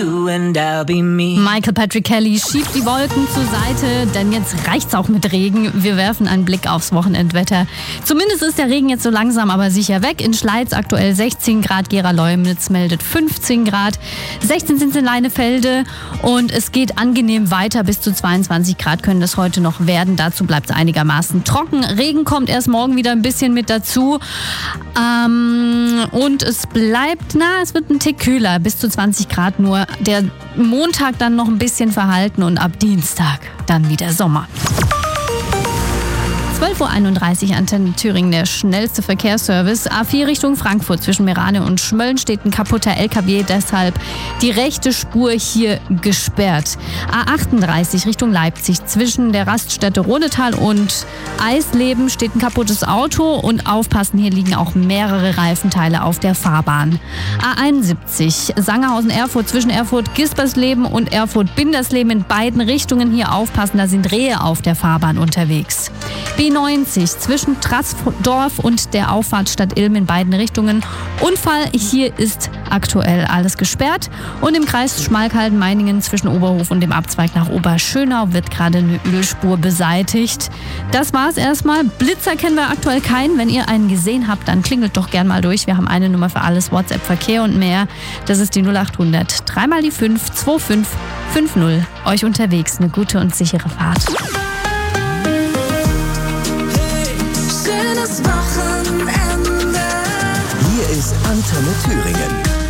Michael Patrick Kelly schiebt die Wolken zur Seite, denn jetzt reicht's auch mit Regen. Wir werfen einen Blick aufs Wochenendwetter. Zumindest ist der Regen jetzt so langsam, aber sicher weg. In Schleiz aktuell 16 Grad, Gera-Leumnitz meldet 15 Grad, 16 sind es in Leinefelde und es geht angenehm weiter. Bis zu 22 Grad können das heute noch werden. Dazu bleibt es einigermaßen trocken. Regen kommt erst morgen wieder ein bisschen mit dazu. Und es bleibt, es wird ein Tick kühler, bis zu 20 Grad nur. Der Montag dann noch ein bisschen verhalten und ab Dienstag dann wieder Sommer. 12.31 Uhr, Antenne Thüringen, der schnellste Verkehrsservice. A4 Richtung Frankfurt zwischen Merane und Schmölln steht ein kaputter LKW, deshalb die rechte Spur hier gesperrt. A38 Richtung Leipzig zwischen der Raststätte Rodetal und Eisleben steht ein kaputtes Auto und aufpassen, hier liegen auch mehrere Reifenteile auf der Fahrbahn. A71 Sangerhausen-Erfurt zwischen Erfurt-Gispersleben und Erfurt-Bindersleben in beiden Richtungen, hier aufpassen, da sind Rehe auf der Fahrbahn unterwegs. B90 zwischen Trassdorf und der Auffahrtsstadt Ilm in beiden Richtungen. Unfall, hier ist aktuell alles gesperrt. Und im Kreis Schmalkalden-Meiningen zwischen Oberhof und dem Abzweig nach Oberschönau wird gerade eine Ölspur beseitigt. Das war's erstmal. Blitzer kennen wir aktuell keinen. Wenn ihr einen gesehen habt, dann klingelt doch gern mal durch. Wir haben eine Nummer für alles, WhatsApp, Verkehr und mehr. Das ist die 0800 3 mal die 5 25 50. Euch unterwegs eine gute und sichere Fahrt. Wochenende. Hier ist Antenne Thüringen.